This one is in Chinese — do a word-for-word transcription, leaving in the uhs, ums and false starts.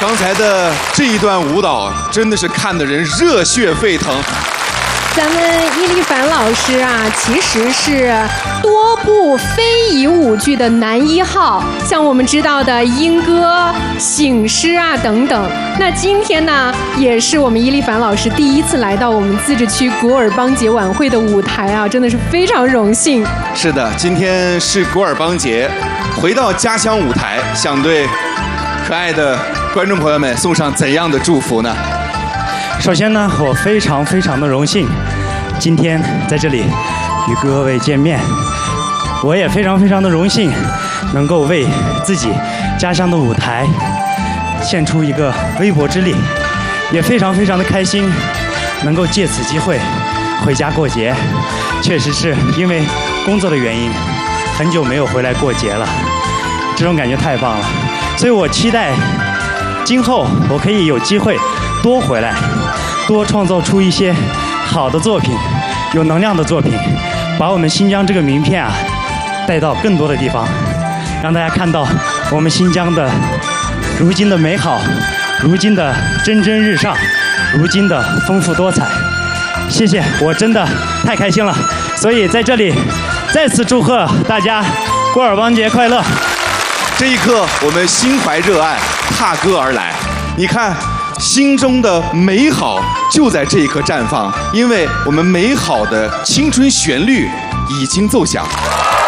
刚才的这一段舞蹈真的是看得人热血沸腾。 咱们伊丽凡老师啊，其实是多部非遗舞剧的男一号，像我们知道的莺歌、醒狮啊等等。那今天呢，也是我们伊丽凡老师第一次来到我们自治区古尔邦节晚会的舞台啊，真的是非常荣幸。 是的，今天是古尔邦节，回到家乡舞台，想对可爱的观众朋友们送上怎样的祝福呢？ 首先呢，我非常非常的荣幸，今天在这里与各位见面。我也非常非常的荣幸，能够为自己家乡的舞台献出一个微薄之力，也非常非常的开心，能够借此机会回家过节。确实是因为工作的原因，很久没有回来过节了，这种感觉太棒了。所以我期待今后我可以有机会多回来，多创造出一些好的作品，有能量的作品，把我们新疆这个名片啊带到更多的地方，让大家看到我们新疆的如今的美好，如今的蒸蒸日上，如今的丰富多彩。谢谢，我真的太开心了，所以在这里再次祝贺大家古尔邦节快乐。 这一刻，我们心怀热爱，踏歌而来。你看，心中的美好就在这一刻绽放，因为我们美好的青春旋律已经奏响。